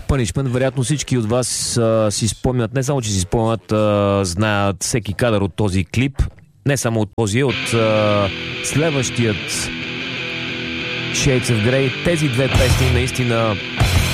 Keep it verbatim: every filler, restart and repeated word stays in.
Punishment. Вероятно всички от вас а, си спомнят, не само че си спомнят, а, знаят всеки кадър от този клип. Не само от този, от а, следващият Shades of Grey. Тези две песни наистина